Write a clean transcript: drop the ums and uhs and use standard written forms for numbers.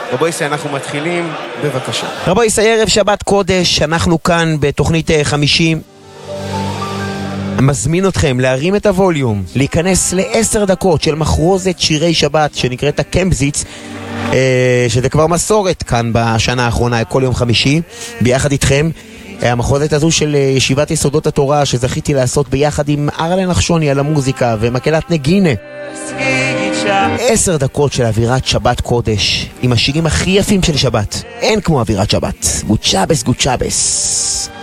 רבו ישראל, אנחנו מתחילים, בבקשה. רבו ישראל, ערב שבת קודש, אנחנו כאן בתוכנית 50. מזמין אתכם להרים את הווליום, להיכנס ל10 דקות של מחרוזת שירי שבת שנקראת הקמפזיץ, שזה כבר מסורת כאן בשנה האחרונה, כל יום חמישי, ביחד איתכם. המחרוזת הזו של ישיבת יסודות התורה שזכיתי לעשות ביחד עם ארלן נחשוני על המוזיקה ומקהלת נגינה. 10 דקות של אווירת שבת קודש עם השירים הכי יפים של שבת. אין כמו אווירת שבת. גוד שבס, גוד שבס.